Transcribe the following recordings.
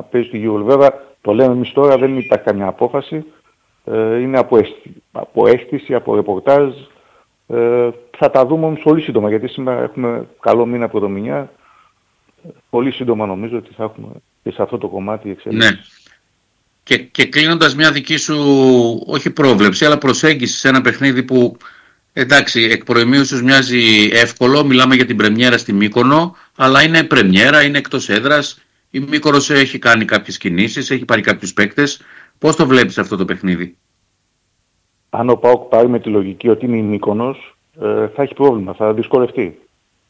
παίζει στη Euro. Βέβαια, το λέμε εμείς τώρα, δεν υπάρχει καμιά απόφαση. Είναι από αίσθηση, από ρεπορτάζ. Θα τα δούμε όμως πολύ σύντομα, γιατί σήμερα έχουμε καλό μήνα πρωτομηνιά. Πολύ σύντομα νομίζω ότι θα έχουμε και σε αυτό το κομμάτι εξέλιξη. Ναι. Και κλείνοντας μια δική σου, όχι πρόβλεψη, αλλά προσέγγιση σε ένα παιχνίδι που, εντάξει, εκ προημίου ίσως μοιάζει εύκολο, μιλάμε για την πρεμιέρα στη Μύκονο, αλλά είναι πρεμιέρα, είναι εκτός έδρας, η Μύκονος έχει κάνει κάποιες κινήσεις, έχει πάρει κάποιους παίκτες. Πώς το βλέπεις αυτό το παιχνίδι? Αν ο ΠΑΟΚ πάρει με τη λογική ότι είναι η Μύκονος, θα έχει πρόβλημα, θα δυσκολευτεί.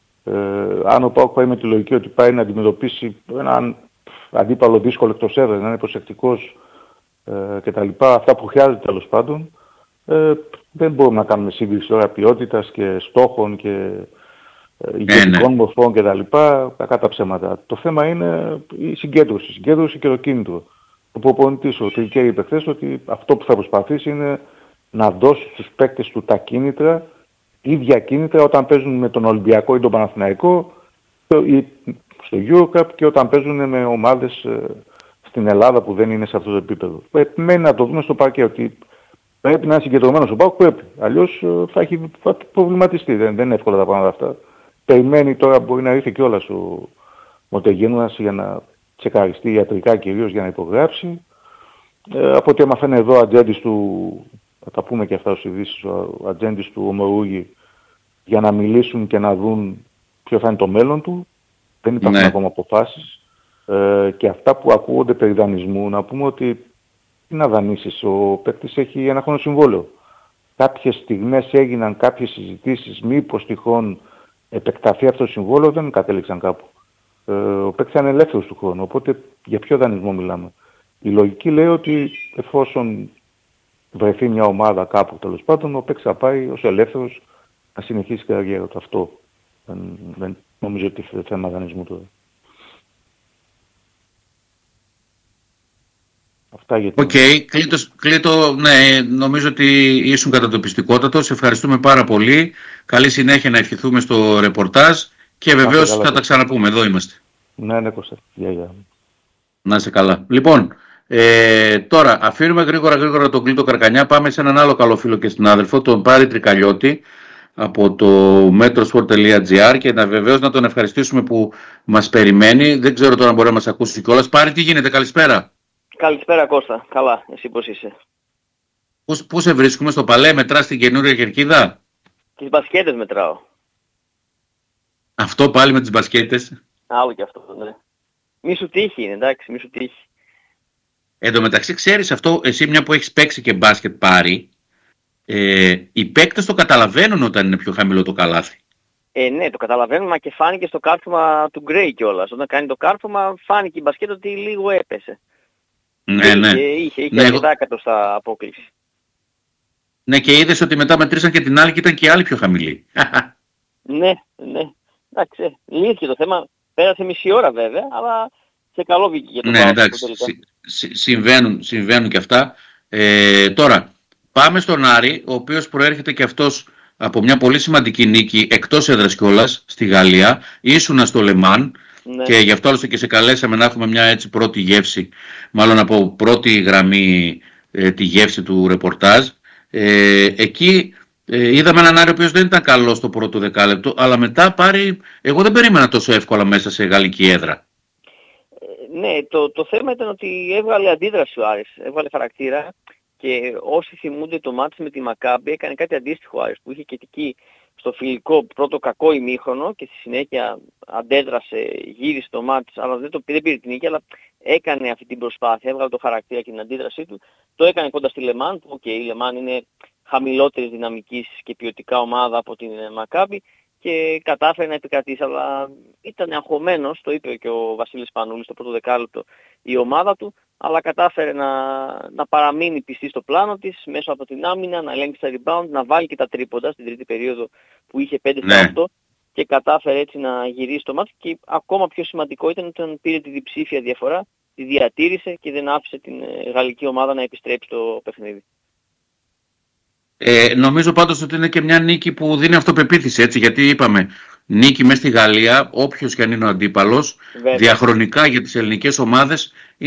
Αν ο ΠΑΟΚ πάει με τη λογική ότι πάει να αντιμετωπίσει έναν αντίπαλο δύσκολο εκτός έδρας, να είναι προσεκτικός κτλ. Αυτά που χρειάζεται τέλος πάντων, δεν μπορούμε να κάνουμε σύγκριση τώρα ποιότητας και στόχων και ηγετικών μορφών κτλ. Κακά τα ψέματα. Το θέμα είναι η συγκέντρωση και το κίνητρο. Ο προπονητής, ο Τρικέρι είπε χθες ότι αυτό που θα προσπαθήσει είναι να δώσει στους παίκτες του τα κίνητρα, ίδια κίνητρα όταν παίζουν με τον Ολυμπιακό ή τον Παναθηναϊκό ή στο EuroCup και όταν παίζουν με ομάδες στην Ελλάδα που δεν είναι σε αυτό το επίπεδο. Μένει να το δούμε στο παρκέ ότι πρέπει να είναι συγκεντρωμένος ο ΠΑΟΚ, πρέπει. Αλλιώς θα προβληματιστεί. Δεν είναι εύκολα τα πράγματα αυτά. Περιμένει τώρα, μπορεί να ήρθε κιόλας ο Μοντεγίνουας για να τσεκαριστεί ιατρικά κυρίως για να υπογράψει. Από ό,τι έμαθανε εδώ ο ατζέντης του, θα τα πούμε και αυτά ως ειδήσεις, ο ατζέντης του Ομορούγη για να μιλήσουν και να δουν ποιο θα είναι το μέλλον του. Δεν υπάρχουν ακόμα αποφάσεις. Και αυτά που ακούγονται περί δανεισμού, να πούμε ότι τι να δανείσεις, ο παίκτης έχει ένα χρόνο συμβόλαιο. Κάποιες στιγμές έγιναν κάποιες συζητήσεις, μήπως τυχόν επεκταθεί αυτό το συμβόλαιο, δεν κατέληξαν κάπου. Ο παίκτης είναι ελεύθερος του χρόνου, οπότε για ποιο δανεισμό μιλάμε? Η λογική λέει ότι εφόσον βρεθεί μια ομάδα κάπου τέλος πάντων, ο παίκτης θα πάει ως ελεύθερος να συνεχίσει την καριέρα του. Αυτό δεν νομίζω ότι είναι θέμα δανεισμού τώρα. Οκ, Κλήτο, ναι, νομίζω ότι ήσουν κατατοπιστικότατος. Σε ευχαριστούμε πάρα πολύ. Καλή συνέχεια να ευχηθούμε στο ρεπορτάζ και βεβαίως θα τα ξαναπούμε. Εδώ είμαστε. Ναι, Κώστα. Γεια. Να είσαι καλά. Λοιπόν, τώρα αφήνουμε γρήγορα τον Κλήτο Καρκανιά. Πάμε σε έναν άλλο καλό φίλο και συνάδελφο, τον Πάρη Τρικαλιώτη από το metrosport.gr και βεβαίως να τον ευχαριστήσουμε που μας περιμένει. Δεν ξέρω τώρα αν μπορεί να μας ακούσει κιόλας. Πάρη, τι γίνεται? Καλησπέρα. Καλησπέρα Κώστα. Καλά. Εσύ πώς είσαι? Πού σε βρίσκουμε? Στο Παλέ, μετράς την καινούρια κερκίδα? Τις μπασκέτες μετράω. Αυτό πάλι με τις μπασκέτες? Άλλο και αυτό, ναι. Μη σου τύχει είναι, εντάξει, μη σου τύχει. Εν τω μεταξύ ξέρεις αυτό, εσύ μια που έχεις παίξει και μπάσκετ Πάρη, οι παίκτες το καταλαβαίνουν όταν είναι πιο χαμηλό το καλάθι. Ναι, το καταλαβαίνουν, μα και φάνηκε στο κάρφωμα του Γκρέι κιόλας. Όταν κάνει το κάρφωμα φάνηκε η μπασκέτα ότι λίγο έπεσε. Ναι. Είχε αρκετά εκατοστά απόκληση. Ναι, και είδες ότι μετά μετρήσαν και την άλλη και ήταν και η άλλη πιο χαμηλή. Ναι. Εντάξει, λύθηκε το θέμα. Πέρασε μισή ώρα βέβαια, αλλά σε καλό βγήκε για το ναι, εντάξει, συμβαίνουν και αυτά. Τώρα, πάμε στον Άρη, ο οποίος προέρχεται και αυτός από μια πολύ σημαντική νίκη εκτός έδρας κιόλας στη Γαλλία. Ήσουνα στο Λεμάν. Ναι. Και γι' αυτό άλλωστε και σε καλέσαμε να έχουμε μια έτσι πρώτη γεύση, μάλλον από πρώτη γραμμή τη γεύση του ρεπορτάζ. Εκεί είδαμε έναν Άρη ο οποίος δεν ήταν καλός στο πρώτο δεκάλεπτο, αλλά μετά Πάρη, εγώ δεν περίμενα τόσο εύκολα μέσα σε γαλλική έδρα. Ναι, το θέμα ήταν ότι έβγαλε αντίδραση ο Άρης, έβγαλε χαρακτήρα και όσοι θυμούνται το μάτς με τη Μακάμπη έκανε κάτι αντίστοιχο ο Άρης που είχε και εκεί στο φιλικό πρώτο κακό ημίχρονο και στη συνέχεια αντέδρασε, γύρισε το μάτς, αλλά δεν πήρε την νίκη, αλλά έκανε αυτή την προσπάθεια, έβγαλε το χαρακτήρα και την αντίδρασή του. Το έκανε κοντά στη Λεμάν, που η Λεμάν είναι χαμηλότερης δυναμικής και ποιοτικά ομάδα από την Μακάμπη και κατάφερε να επικρατήσει, αλλά ήταν αγχωμένος, το είπε και ο Βασίλης Πανούλης στο πρώτο δεκάλεπτο η ομάδα του, αλλά κατάφερε να παραμείνει πιστή στο πλάνο της μέσω από την άμυνα, να ελέγξει τα rebound, να βάλει και τα τρίποντα στην τρίτη περίοδο που είχε 5-8 και κατάφερε έτσι να γυρίσει το μάτι και ακόμα πιο σημαντικό ήταν όταν πήρε τη διψήφια διαφορά, τη διατήρησε και δεν άφησε την γαλλική ομάδα να επιστρέψει στο παιχνίδι. Νομίζω πάντως ότι είναι και μια νίκη που δίνει αυτοπεποίθηση, έτσι, γιατί είπαμε νίκη μέσα στη Γαλλία, όποιος και αν είναι ο αντίπαλος, διαχρονικά για τις ελληνικές ομάδες